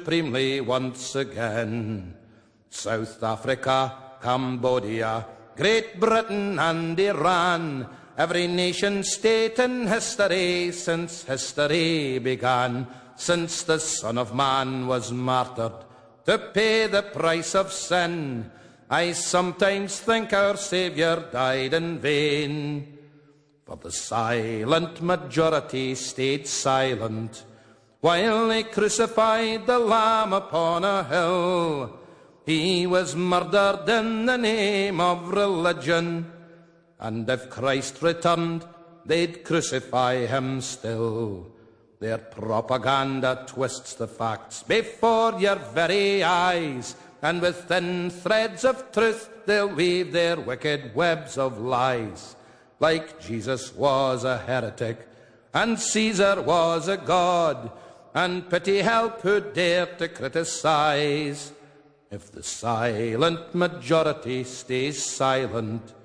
supremely once again. South Africa, Cambodia, Great Britain and Iran, every nation state in history since history began, since the Son of Man was martyred to pay the price of sin. I sometimes think our Saviour died in vain, for the silent majority stayed silent while they crucified the Lamb upon a hill. He was murdered in the name of religion, and if Christ returned, they'd crucify him still. Their propaganda twists the facts before your very eyes, and with thin threads of truth they'll weave their wicked webs of lies. Like Jesus was a heretic, and Caesar was a god, and pity help who dared to criticize. If the silent majority stays silent,